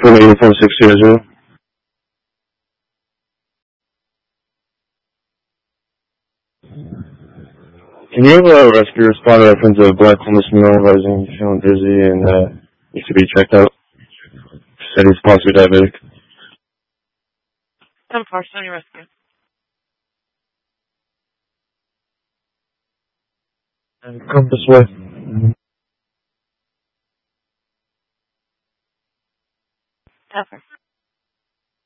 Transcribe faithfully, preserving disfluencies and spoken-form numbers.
From eighty-four six zero zero. Can you have a rescue responder reference a black homeless male rising feeling dizzy and uh, needs to be checked out? Said he's possibly diabetic. ten four, Sony Rescue. And come this way.